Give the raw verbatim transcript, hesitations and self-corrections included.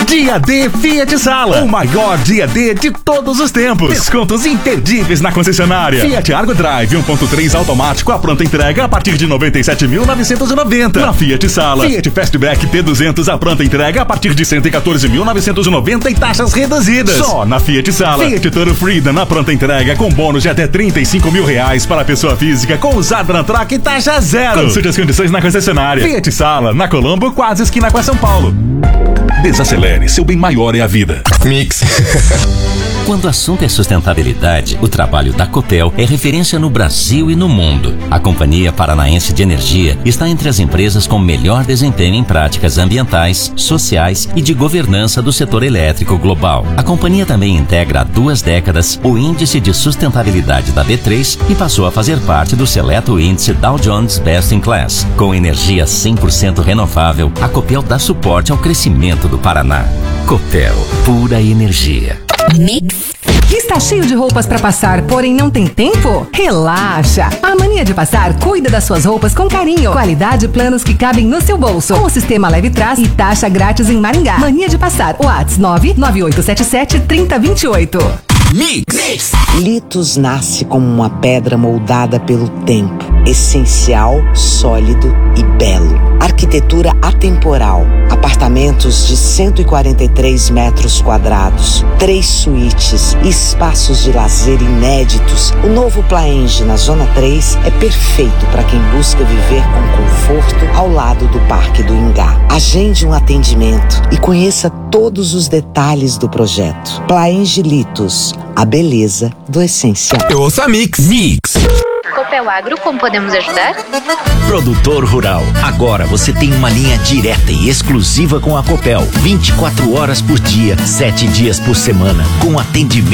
Dia D Fiat Sala, o maior dia D de todos os tempos. Descontos imperdíveis na concessionária. Fiat Argo Drive um ponto três automático a pronta entrega a partir de noventa e sete mil novecentos e noventa. Na Fiat Sala, Fiat Fastback T duzentos a pronta entrega a partir de cento e quatorze mil novecentos e noventa e taxas reduzidas. Só na Fiat Sala. Fiat Toro Freedom na pronta entrega com bônus de até trinta e cinco mil reais para a pessoa física com usado na troca e taxa zero. Consulte as condições na concessionária. Fiat Sala, na Colombo, quase esquina com a São Paulo. Desacelere, seu bem maior é a vida. Mix. Quando o assunto é sustentabilidade, o trabalho da Copel é referência no Brasil e no mundo. A Companhia Paranaense de Energia está entre as empresas com melhor desempenho em práticas ambientais, sociais e de governança do setor elétrico global. A companhia também integra há duas décadas o Índice de Sustentabilidade da B três e passou a fazer parte do seleto índice Dow Jones Best in Class. Com energia cem por cento renovável, a Copel dá suporte ao crescimento do Paraná. Copel, pura energia. Mix. Está cheio de roupas para passar, porém não tem tempo? Relaxa! A Mania de Passar cuida das suas roupas com carinho. Qualidade e planos que cabem no seu bolso. Com o sistema Leve Trás e taxa grátis em Maringá. Mania de Passar. WhatsApp nove nove oito sete sete três zero dois oito. Mix. Litos nasce como uma pedra moldada pelo tempo, essencial, sólido e belo. Arquitetura atemporal, apartamentos de cento e quarenta e três metros quadrados, três suítes e espaços de lazer inéditos. O novo Plaenge na Zona três é perfeito para quem busca viver com conforto ao lado do Parque do Ingá. Agende um atendimento e conheça todos os detalhes do projeto. Plaenge Litos, a beleza do essencial. Eu ouço a Mix. Mix. Copel Agro, como podemos ajudar? Produtor rural, agora você tem uma linha direta e exclusiva com a Copel. vinte e quatro horas por dia, sete dias por semana, com atendimento